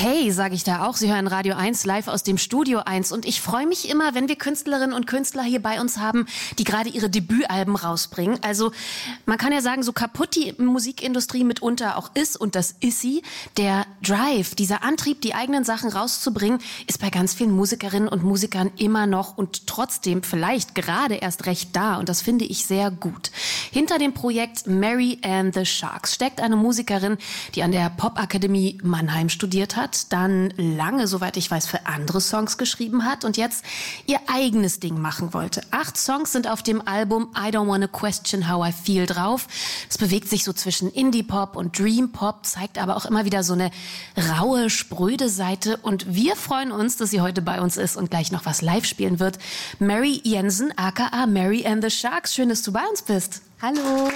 Hey, sage ich da auch. Sie hören Radio 1 live aus dem Studio 1. Und ich freue mich immer, wenn wir Künstlerinnen und Künstler hier bei uns haben, die gerade ihre Debütalben rausbringen. Also man kann ja sagen, so kaputt die Musikindustrie mitunter auch ist, und das ist sie, der Drive, dieser Antrieb, die eigenen Sachen rauszubringen, ist bei ganz vielen Musikerinnen und Musikern immer noch und trotzdem vielleicht gerade erst recht da. Und das finde ich sehr gut. Hinter dem Projekt Mary and the Sharks steckt eine Musikerin, die an der Popakademie Mannheim studiert hat, dann lange, soweit ich weiß, für andere Songs geschrieben hat und jetzt ihr eigenes Ding machen wollte. 8 Songs sind auf dem Album I Don't Wanna Question How I Feel drauf. Es bewegt sich so zwischen Indie-Pop und Dream-Pop, zeigt aber auch immer wieder so eine raue, spröde Seite. Und wir freuen uns, dass sie heute bei uns ist und gleich noch was live spielen wird. Mary Jensen, aka Mary and the Sharks. Schön, dass du bei uns bist. Hallo.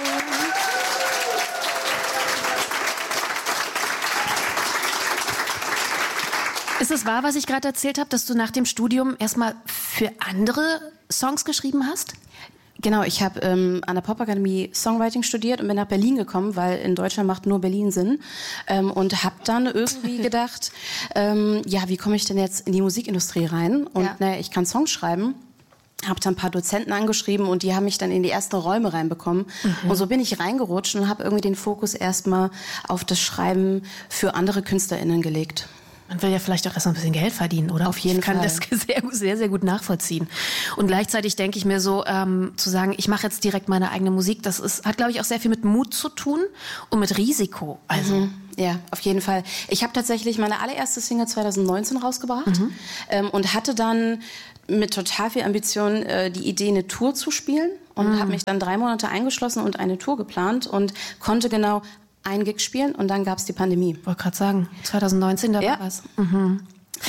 Ist es wahr, was ich gerade erzählt habe, dass du nach dem Studium erstmal für andere Songs geschrieben hast? Genau, ich habe an der Popakademie Songwriting studiert und bin nach Berlin gekommen, weil in Deutschland macht nur Berlin Sinn. Und habe dann irgendwie gedacht, wie komme ich denn jetzt in die Musikindustrie rein? Und ich kann Songs schreiben. Habe dann ein paar Dozenten angeschrieben und die haben mich dann in die ersten Räume reinbekommen. Und so bin ich reingerutscht und habe irgendwie den Fokus erstmal auf das Schreiben für andere KünstlerInnen gelegt. Man will ja vielleicht auch erst mal ein bisschen Geld verdienen, oder? Auf jeden Fall. Ich kann das sehr, sehr gut nachvollziehen. Und gleichzeitig denke ich mir so, zu sagen, ich mache jetzt direkt meine eigene Musik, hat, glaube ich, auch sehr viel mit Mut zu tun und mit Risiko. Also. Ja, auf jeden Fall. Ich habe tatsächlich meine allererste Single 2019 rausgebracht und hatte dann mit total viel Ambition die Idee, eine Tour zu spielen und habe mich dann 3 Monate eingeschlossen und eine Tour geplant und konnte genau ein Gig spielen und dann gab es die Pandemie. Wollte gerade sagen, 2019, da war was. Und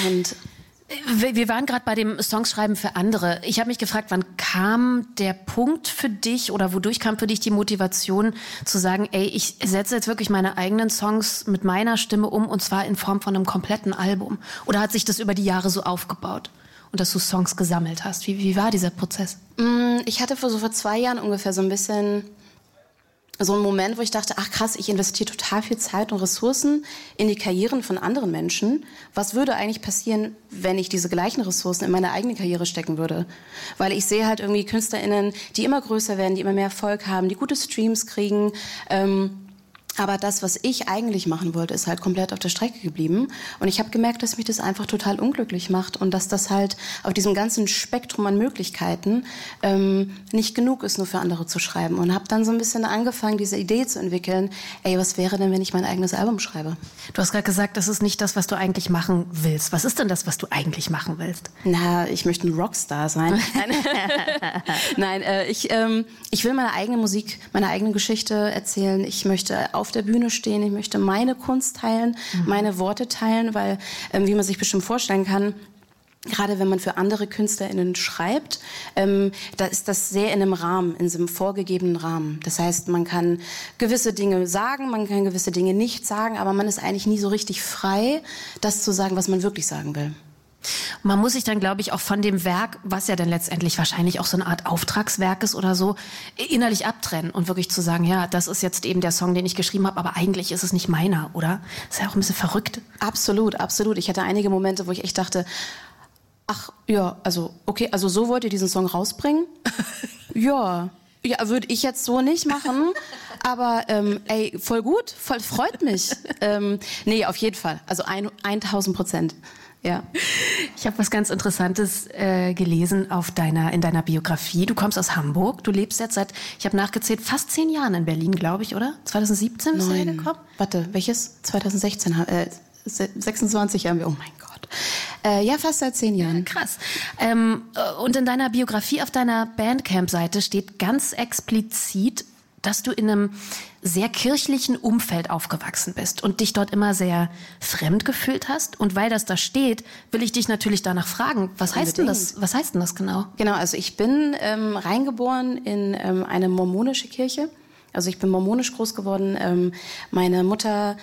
wir waren gerade bei dem Songschreiben für andere. Ich habe mich gefragt, wann kam der Punkt für dich oder wodurch kam für dich die Motivation zu sagen, ey, ich setze jetzt wirklich meine eigenen Songs mit meiner Stimme um und zwar in Form von einem kompletten Album? Oder hat sich das über die Jahre so aufgebaut und dass du Songs gesammelt hast? Wie war dieser Prozess? Ich hatte vor 2 Jahren ungefähr so ein bisschen so ein Moment, wo ich dachte, ach krass, ich investiere total viel Zeit und Ressourcen in die Karrieren von anderen Menschen. Was würde eigentlich passieren, wenn ich diese gleichen Ressourcen in meine eigene Karriere stecken würde? Weil ich sehe halt irgendwie KünstlerInnen, die immer größer werden, die immer mehr Erfolg haben, die gute Streams kriegen, aber das, was ich eigentlich machen wollte, ist halt komplett auf der Strecke geblieben. Und ich habe gemerkt, dass mich das einfach total unglücklich macht und dass das halt auf diesem ganzen Spektrum an Möglichkeiten nicht genug ist, nur für andere zu schreiben. Und habe dann so ein bisschen angefangen, diese Idee zu entwickeln, ey, was wäre denn, wenn ich mein eigenes Album schreibe? Du hast gerade gesagt, das ist nicht das, was du eigentlich machen willst. Was ist denn das, was du eigentlich machen willst? Na, ich möchte ein Rockstar sein. Nein, ich will meine eigene Musik, meine eigene Geschichte erzählen. Ich möchte auf der Bühne stehen, ich möchte meine Kunst teilen, meine Worte teilen, weil, wie man sich bestimmt vorstellen kann, gerade wenn man für andere KünstlerInnen schreibt, da ist das sehr in einem Rahmen, in so einem vorgegebenen Rahmen. Das heißt, man kann gewisse Dinge sagen, man kann gewisse Dinge nicht sagen, aber man ist eigentlich nie so richtig frei, das zu sagen, was man wirklich sagen will. Man muss sich dann, glaube ich, auch von dem Werk, was ja dann letztendlich wahrscheinlich auch so eine Art Auftragswerk ist oder so, innerlich abtrennen und wirklich zu sagen, ja, das ist jetzt eben der Song, den ich geschrieben habe, aber eigentlich ist es nicht meiner, oder? Das ist ja auch ein bisschen verrückt. Absolut, absolut. Ich hatte einige Momente, wo ich echt dachte, ach ja, also okay, also so wollt ihr diesen Song rausbringen? Ja, würde ich jetzt so nicht machen, aber ey, voll gut, voll freut mich. Nee, auf jeden Fall, also 1000%. Ja. Ich habe was ganz Interessantes gelesen in deiner Biografie. Du kommst aus Hamburg. Du lebst jetzt seit, ich habe nachgezählt, fast 10 Jahren in Berlin, glaube ich, oder? 2017 bist du hergekommen? Warte, welches? 2016, 26 haben wir, oh mein Gott. Ja, fast seit 10 Jahren. Krass. Und in deiner Biografie auf deiner Bandcamp-Seite steht ganz explizit, dass du in einem sehr kirchlichen Umfeld aufgewachsen bist und dich dort immer sehr fremd gefühlt hast. Und weil das da steht, will ich dich natürlich danach fragen, was heißt denn das genau? Genau, also ich bin reingeboren in eine mormonische Kirche. Also ich bin mormonisch groß geworden. Meine Mutter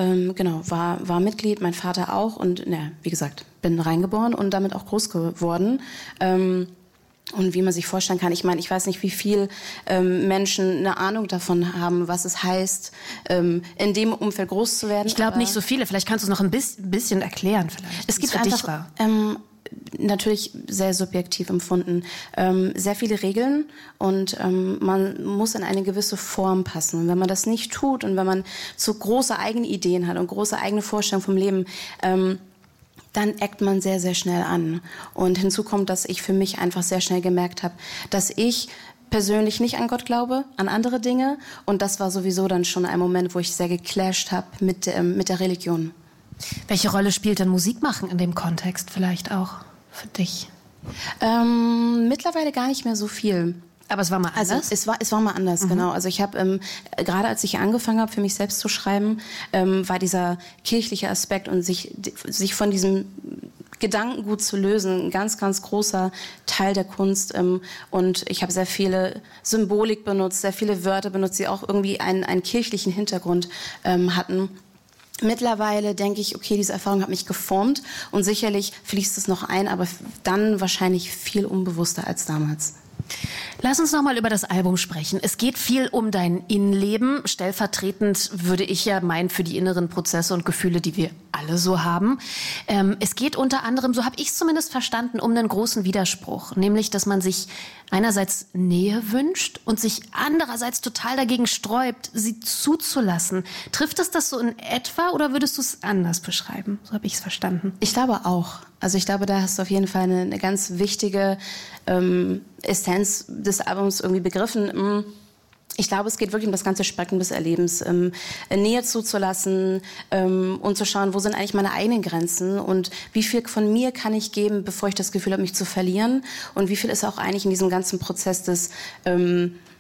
war Mitglied, mein Vater auch. Und wie gesagt, bin reingeboren und damit auch groß geworden. Und wie man sich vorstellen kann, ich meine, ich weiß nicht, wie viel Menschen eine Ahnung davon haben, was es heißt, in dem Umfeld groß zu werden. Ich glaube nicht so viele. Vielleicht kannst du es noch ein bisschen erklären. Vielleicht, es gibt einfach natürlich sehr subjektiv empfunden, sehr viele Regeln und man muss in eine gewisse Form passen. Und wenn man das nicht tut und wenn man so große eigene Ideen hat und große eigene Vorstellungen vom Leben, dann eckt man sehr, sehr schnell an. Und hinzu kommt, dass ich für mich einfach sehr schnell gemerkt habe, dass ich persönlich nicht an Gott glaube, an andere Dinge. Und das war sowieso dann schon ein Moment, wo ich sehr geclasht habe mit der Religion. Welche Rolle spielt denn Musik machen in dem Kontext vielleicht auch für dich? Mittlerweile gar nicht mehr so viel. Aber es war mal anders? Also es war mal anders, genau. Also ich habe, gerade als ich angefangen habe, für mich selbst zu schreiben, war dieser kirchliche Aspekt und sich von diesem Gedankengut zu lösen, ein ganz, ganz großer Teil der Kunst. Und ich habe sehr viele Symbolik benutzt, sehr viele Wörter benutzt, die auch irgendwie einen kirchlichen Hintergrund hatten. Mittlerweile denke ich, okay, diese Erfahrung hat mich geformt und sicherlich fließt es noch ein, aber dann wahrscheinlich viel unbewusster als damals. Lass uns noch mal über das Album sprechen. Es geht viel um dein Innenleben. Stellvertretend würde ich ja meinen für die inneren Prozesse und Gefühle, die wir alle so haben. Es geht unter anderem, so habe ich es zumindest verstanden, um einen großen Widerspruch. Nämlich, dass man sich einerseits Nähe wünscht und sich andererseits total dagegen sträubt, sie zuzulassen. Trifft es das so in etwa oder würdest du es anders beschreiben? So habe ich es verstanden. Ich glaube auch. Also ich glaube, da hast du auf jeden Fall eine ganz wichtige Essenz des Albums irgendwie begriffen. Ich glaube, es geht wirklich um das ganze Spektrum des Erlebens, Nähe zuzulassen und zu schauen, wo sind eigentlich meine eigenen Grenzen und wie viel von mir kann ich geben, bevor ich das Gefühl habe, mich zu verlieren und wie viel ist auch eigentlich in diesem ganzen Prozess des